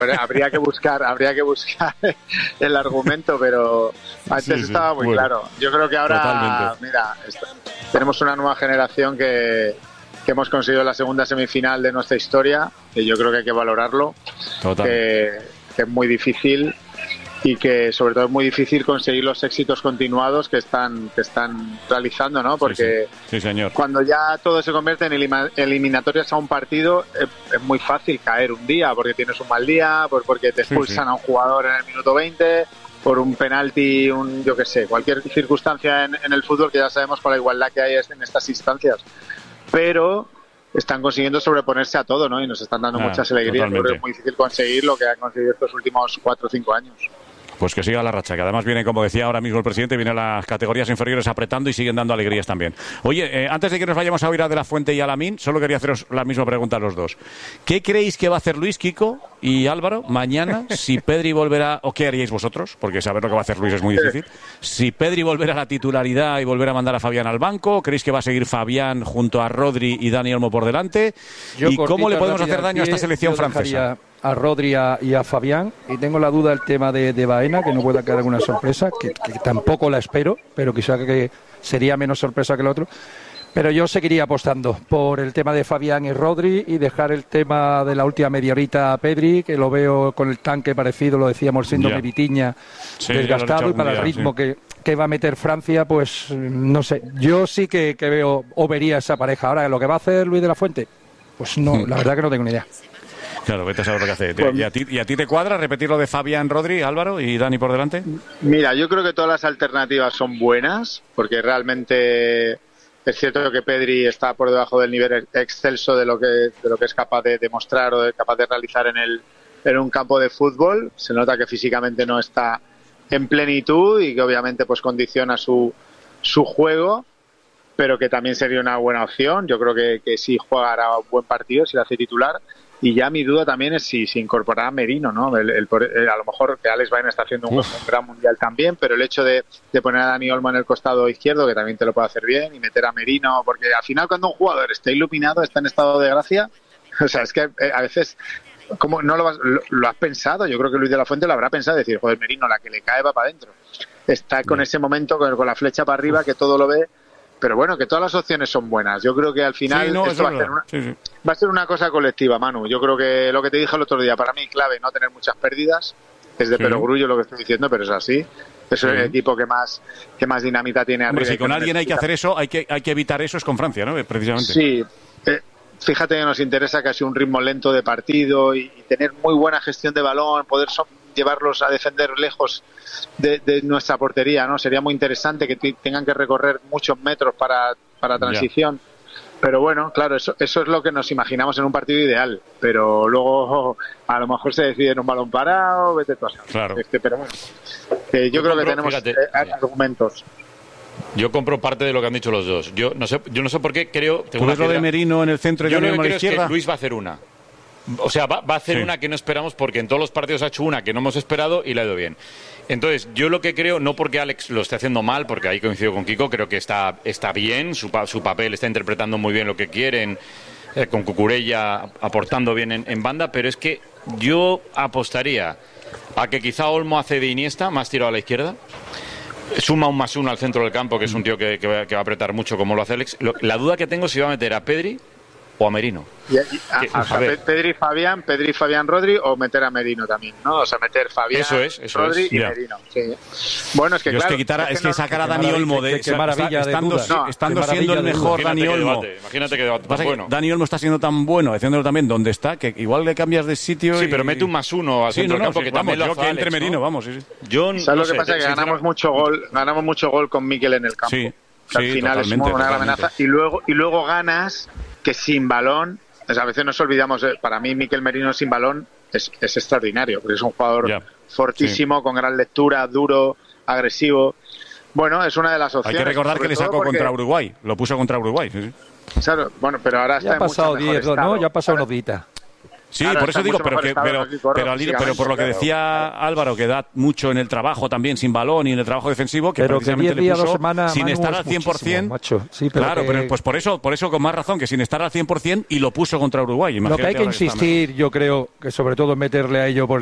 habría que buscar el argumento, pero antes estaba muy claro. Yo creo que ahora, mira, tenemos una nueva generación que hemos conseguido la segunda semifinal de nuestra historia, que yo creo que hay que valorarlo, que es muy difícil y que sobre todo es muy difícil conseguir los éxitos continuados que están realizando, ¿no? Porque sí, señor. Cuando ya todo se convierte en eliminatorias a un partido, es muy fácil caer un día, porque tienes un mal día, porque te expulsan a un jugador en el minuto 20, por un penalti, yo qué sé, cualquier circunstancia en el fútbol, que ya sabemos por la igualdad que hay en estas instancias. Pero están consiguiendo sobreponerse a todo, ¿no? Y nos están dando muchas alegrías. Creo que es muy difícil conseguir lo que han conseguido estos últimos 4 o 5 años. Pues que siga la racha, que además viene, como decía ahora mismo el presidente, vienen las categorías inferiores apretando y siguen dando alegrías también. Oye, antes de que nos vayamos a oír a De la Fuente y a Lamine, solo quería haceros la misma pregunta a los dos. ¿Qué creéis que va a hacer Luis, Kiko y Álvaro mañana si Pedri volverá, o qué haríais vosotros? Porque saber lo que va a hacer Luis es muy difícil. Si Pedri volverá a la titularidad y volverá a mandar a Fabián al banco, ¿creéis que va a seguir Fabián junto a Rodri y Dani Olmo por delante? ¿Y cómo le podemos hacer daño a esta selección francesa? A Rodri y a Fabián, y tengo la duda del tema de Baena, que no pueda quedar alguna sorpresa, que tampoco la espero, pero quizá que sería menos sorpresa que el otro. Pero yo seguiría apostando por el tema de Fabián y Rodri y dejar el tema de la última media horita a Pedri, que lo veo con el tanque parecido, lo decíamos, síndrome Vitiña, desgastado, y para el ritmo que va a meter Francia, pues no sé. Yo sí que veo o vería esa pareja. Ahora, lo que va a hacer Luis de la Fuente, pues no, la verdad que no tengo ni idea. Claro, vete a saber lo que hace. Pues, ¿Y a ti te cuadra repetir lo de Fabián, Rodri, Álvaro y Dani por delante? Mira, yo creo que todas las alternativas son buenas, porque realmente es cierto que Pedri está por debajo del nivel excelso de lo que es capaz de demostrar o capaz de realizar en un campo de fútbol. Se nota que físicamente no está en plenitud y que obviamente pues condiciona su juego, pero que también sería una buena opción. Yo creo que sí jugará un buen partido, si lo hace titular. Y ya mi duda también es si se incorporará a Merino, ¿no? A lo mejor que Alex Baena está haciendo un gran mundial también, pero el hecho de poner a Dani Olmo en el costado izquierdo, que también te lo puede hacer bien, y meter a Merino, porque al final cuando un jugador está iluminado, está en estado de gracia, o sea, es que a veces, ¿cómo no lo has pensado? Yo creo que Luis de la Fuente lo habrá pensado, decir, joder, Merino, la que le cae va para adentro. Está con ese momento, con la flecha para arriba, que todo lo ve. Pero bueno, que todas las opciones son buenas. Yo creo que al final esto va a ser una cosa colectiva, Manu. Yo creo que lo que te dije el otro día, para mí clave no tener muchas pérdidas. Es de perogrullo lo que estoy diciendo, pero es así. Es el equipo que más dinamita tiene arriba. Si con alguien hay que hacer eso, hay que evitar eso, es con Francia, ¿no? Precisamente. Sí. Fíjate que nos interesa casi un ritmo lento de partido y tener muy buena gestión de balón, poder llevarlos a defender lejos de nuestra portería, ¿no? Sería muy interesante que tengan que recorrer muchos metros para transición. Pero bueno, claro, eso es lo que nos imaginamos en un partido ideal. Pero luego a lo mejor se decide en un balón parado, vete tú a saber. Claro. Pero bueno, yo creo que tenemos argumentos. Yo compro parte de lo que han dicho los dos. Yo no sé por qué creo... ¿Tú ves lo de Merino en el centro y Dani Olmo a la izquierda? Es que Luis va a hacer una. O sea, va a hacer una que no esperamos, porque en todos los partidos ha hecho una que no hemos esperado y le ha ido bien. Entonces, yo lo que creo, no porque Alex lo esté haciendo mal, porque ahí coincido con Kiko, creo que está bien, su papel está interpretando muy bien lo que quieren, con Cucurella aportando bien en banda, pero es que yo apostaría a que quizá Olmo hace de Iniesta, más tirado a la izquierda, suma un +1 al centro del campo, que es un tío que va a apretar mucho como lo hace Alex. La duda que tengo es si va a meter a Pedri o a Merino. Pedri, Fabián, Rodri, o meter a Merino también, ¿no? O sea, meter Fabián, Rodri y Merino. Sí. Bueno, es que claro... Es que sacar a Dani Olmo estando siendo el mejor Dani Olmo. Imagínate que debate tan bueno. Dani Olmo está siendo tan bueno, haciéndolo también donde está, que igual le cambias de sitio. Sí, pero mete un +1 al centro del campo, que también lo hace Alex, entre Merino, ¿no? vamos. ¿Sabes lo que pasa? Que ganamos mucho gol con Mikel en el campo. Sí, al final es una gran amenaza. Y luego ganas que sin balón, o sea, a veces nos olvidamos, para mí Mikel Merino sin balón es extraordinario, porque es un jugador fortísimo, con gran lectura, duro, agresivo. Bueno, es una de las opciones. Hay que recordar que le sacó contra Uruguay, lo puso contra Uruguay. Sí. Claro, bueno, pero ahora ya está ha pasado mucho mejor 10, ¿no? Ya ha pasado unos días. Sí, Ahora por está eso digo, mucho pero, mejor estado pero Rocky Corro por lo físicamente, que decía Álvaro, que da mucho en el trabajo también sin balón y en el trabajo defensivo, que pero que precisamente 10 días, le 2 puso semanas, sin Manu, estar es al 100%. muchísimo, macho. Sí, pero claro, pero pues por eso con más razón, que sin estar al 100% y lo puso contra Uruguay. Lo que hay Imagínate que ahora está mejor. insistir, yo creo, que sobre todo meterle a ello por